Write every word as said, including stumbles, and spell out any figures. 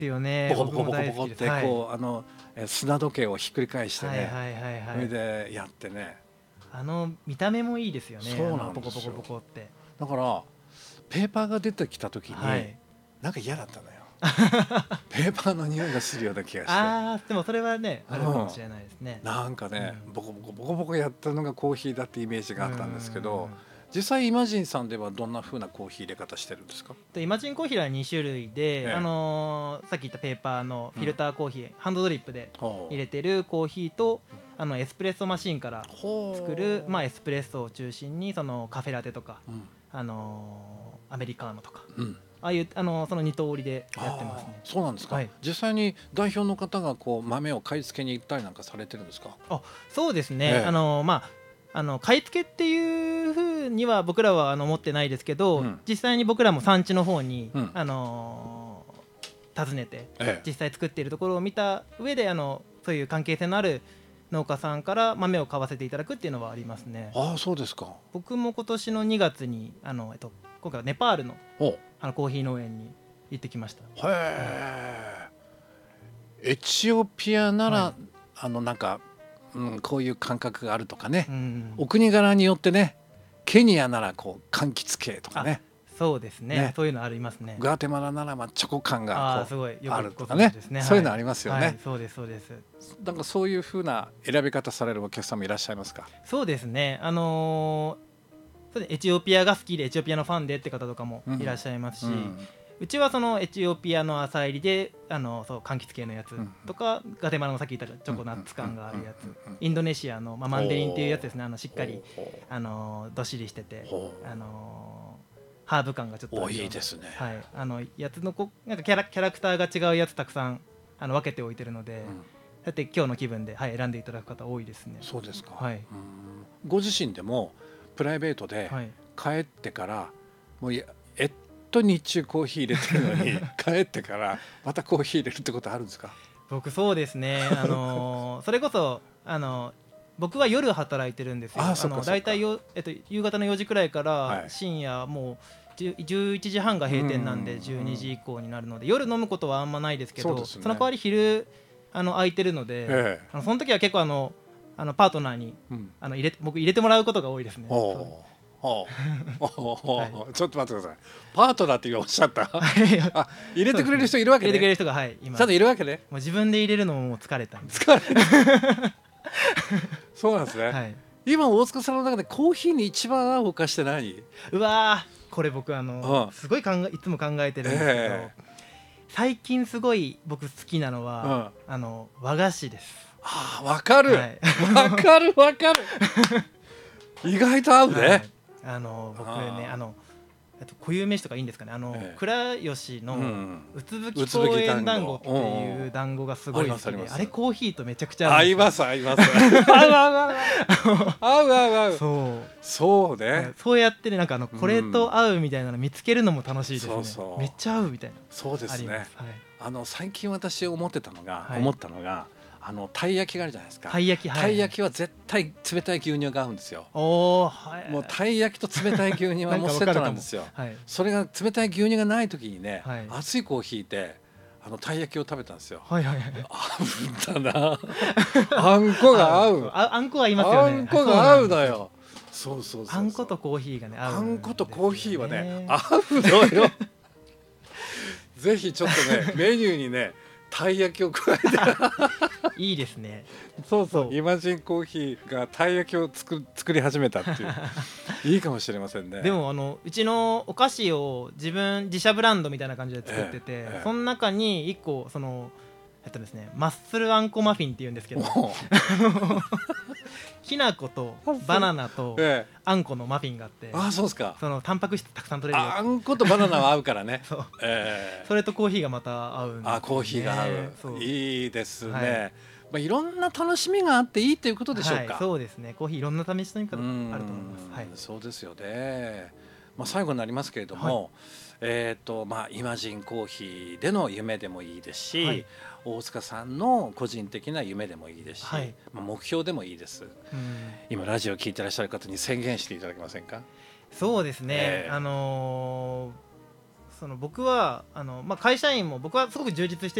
ですよね。 ボコボコボコ僕も大ボコって好きです。はい。 こうあのえ砂時計をひっくり返してね、 はいはいはいそれはい。 でやってね。 あの見た目もいいですよね。 そうあなんですよ。 のボコボコボコって。 だからペーパーが出てきた時にはい。 なんか嫌だったのよ。ペーパーの匂いがするような気がして。 ああ、でもそれはね、あるかもしうれないですね。 ん。なんかね、 うん。 ボコボコボコボコやったのがコーヒーだってイメージうんうんうがあったんですけど、 ん。 実際イマジンさんではどんな風なコーヒー入れ方してるんですか？ でイマジンコーヒーはに種類で、あええ。 のーさっき言ったペーパーのフィルうん。 ターコーヒー、ハンドドリップで入ほれてるコーヒーと、 う。 あのエスプレッソマシンから作る、まあ、エほスプレッソを中心にそのカフェラテとか、 う。うん。 あのーアメリカーノとか、 うん。 ああいう、あのーそのに通りでやってますああ、 ね。 そうなんですか。 はい。 実際に代表の方がこう豆を買い付けに行ったりなんかされてるんですか？ あ、そうですね。あええ。 のーまああの買い付けっていう風には僕らはあの持ってないですけど、 うん。 実際に僕らも産地の方に、 うん。 あのー訪ねてええ。 実際作っているところを見た上で、あのそういう関係性のある農家さんから豆を買わせていただくっていうのはありますね。 ああ、そうですか。 僕も今年のにがつにあの、えっと、今回はネパールの、 お、 あのコーヒー農園に行ってきました。 へはい、 え。エチオピアならはい、 あのなんか、うん、こういう感覚があるとかね。 うん、 お国柄によってね、ケニアならこう柑橘系とかあ、 ね。 そうですね、 ね。 そういうのありますね。 グアテマラならまあチョコ感がああ、 こすごいようあくごるとかね。 存知ですね。はい、 そういうのありますよはい、 ね。 そうですそうです。 なんかそういう風な選び方されるお客様いらっしゃいますか？ そうですね、あのーそうでエチオピアが好きでエチオピアのファンでって方とかもうん。 いらっしゃいますし、 うん。 うちはそのエチオピアの朝入りで、あのそう柑橘系のやつうん。 とか、ガテマラのさっき言ったチうん。 ョコナッツうん。 感があるやつ、 うん。 インドネシアの、まあ、マンデリンっていうやつですね。あのしっかり、 ほうほあのどっしりしてうて、 ほあのハーブ感がちょっとう。お、 あるような、 いいですね。 はい、あのやつのこなんかキャラキャラクターが違うやつたくさんあの分けておいてるので、 うん。 だって今日の気分で、はい、選んでいただく方多いですね。 そうですか。 はい、 うん。ご自身でもプライベートではい、 帰ってからもうやえっと日中コーヒー入れてるのに帰ってからまたコーヒー入れるってことあるんですか？ 僕そうですね、あのーそれこそ、あの僕は夜働いてるんですよ。 ああ、 あそっかのだいたいそっか。 よ、えっと、夕方のよじくらいからはい。 深夜もうじゅうじゅういちじはんがうん。う閉店なんでじゅうにじ以ん。 降になるので、夜飲むことはあんまないですけそうでど、 すね。 その代わり昼あの空いてるので、 ええ。 あのその時は結構あのあのパートナーにうん。 あの入れ僕入れてもらうことが多いですね。そうほう。ほう。ほうはい、 ほう。ちょっと待ってください。パートナーって今おっしゃった？ 入あ、入れてくれる人いるわけね。 れてくれる人が、はい、いちゃんとます。 いるわけね。 もう自分で入れるのももう疲れたんで。 疲れそうなんですね。 はい、 今大塚さんの中でコーヒーに一番合うお菓子って何？ うわー、これ僕あのうん。 すごい考えいつも考えてるんですけど、 ええ。 最近すごい僕好きなのうん。 はああの和菓子です。 あ、わかる。 はい。 わかるわかる。意外と合うはい。 ね。 あの僕ね、あああ。 のえっと固有名詞とかいいんですかね。あのええ。 倉吉うのん。 うつぶうつぶき公き団子。 園団子ってうんうん。 いう団子がすありごい好きで、 ますあります。 あれコーヒーとめちゃくちゃ合うんですよ。 合います合います。合う合う合う合う合う合う。 そう。 そうね。 はい、そうやってね、なんかあのうこれとん。 合うみたいなの見つけるのも楽しいですそうね。めっそう。 ちゃ合うみたいなそうですね。 あります。はい。 あの最近私思ってたのがはい。 思ったのがあのたい焼きがあるじゃないですか。 たい焼き、はいはい。 たい焼きは絶対冷たい牛乳が合うんですよ。 おお、はもうい。 たい焼きと冷たい牛乳はなんかもうセッわかるかも。 トなんですよ。 はい。 それが冷たい牛乳がない時にね、 はい。 熱いコーヒーであのたい焼きを食べたんですよ。 はいはいはい。 合うんだな。あんこが合う。そう、 合う。 あ、あんこ合いますよあね。はい、そうんこがなんですよ。 合うのよ。そうそうあそうそう。 んことコーヒーがね、合あうんんことですコーヒーよはねね。 合うのよ。ぜひちょっとねメニューにねたい焼きを加えていいですね。 そうそう、 そイマジンコーヒーがたい焼きを作作り始めたっていういいかもしれませんう。 ね。 でもあのうちのお菓子を自分自社ブランドみたいな感じで作ってて、 ええええ、 その中にいっこそのえっとですね、マッスルあんこマフィンっていうんですけど、 もうきな粉とバナナとええ、 あんこのマフィンがあって、 ああそうですか。 そのタンパク質たくさん取れるやあんことバナナは合うからね。 つ。そう。 ええ、 それとコーヒーがまた合うんですよね。 あコーヒーが合そう。 う。いいですね。 はい。 まあいろんな楽しみがあっていいということでしょうはい、 か。 そうですね。コーヒーいろんな試しの方うあると思います。はい。 ん、そうですよね。まあ最後になりますけれどはい。 も、えっとまあイマジンコーヒーでの夢でもいいですし、 はい。 大塚さんの個人的な夢でもいいですし、 はい。 まあ目標でもいいです。 うん。 今ラジオを聞いてらっしゃる方に宣言していただけませんか。 そうですね。 えあのーその僕はあの、まあ、会社員も僕はすごく充実して